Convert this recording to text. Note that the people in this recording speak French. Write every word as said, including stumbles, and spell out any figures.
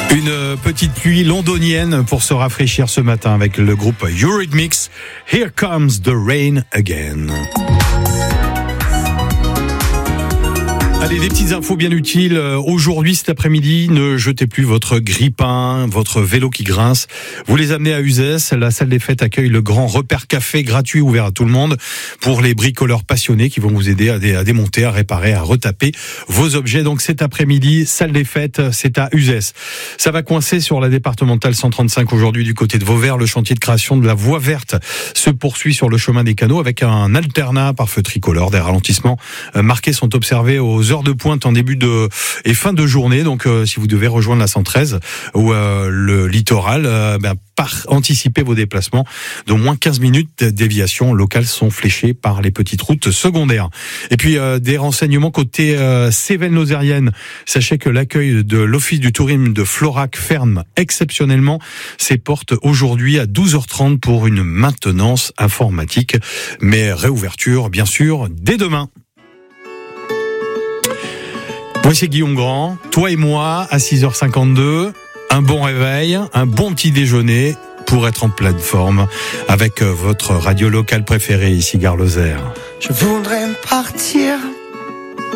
Une petite pluie londonienne pour se rafraîchir ce matin avec le groupe Eurythmics. Here comes the rain again. Allez, des petites infos bien utiles. Aujourd'hui, cet après-midi, ne jetez plus votre grille-pain, votre vélo qui grince. Vous les amenez à Uzès. La salle des fêtes accueille le grand repère café gratuit ouvert à tout le monde pour les bricoleurs passionnés qui vont vous aider à, dé- à démonter, à réparer, à retaper vos objets. Donc cet après-midi, salle des fêtes, c'est à Uzès. Ça va coincer sur la départementale cent trente-cinq aujourd'hui du côté de Vauvert. Le chantier de création de la voie verte se poursuit sur le chemin des canaux avec un alternat par feu tricolore. Des ralentissements marqués sont observés aux heures de pointe en début de et fin de journée. Donc euh, si vous devez rejoindre la cent treize ou euh, le littoral, euh, ben, par anticiper vos déplacements d'au moins quinze minutes. De déviations locales sont fléchées par les petites routes secondaires. Et puis euh, des renseignements côté euh, Cévennes-Lozérienne. Sachez que l'accueil de l'Office du tourisme de Florac ferme exceptionnellement ses portes aujourd'hui à douze heures trente pour une maintenance informatique. Mais réouverture, bien sûr, dès demain. Moi, c'est Guillaume Grand, toi et moi, à six heures cinquante-deux, un bon réveil, un bon petit déjeuner pour être en pleine forme avec votre radio locale préférée ici, Gare Lozère. Je voudrais partir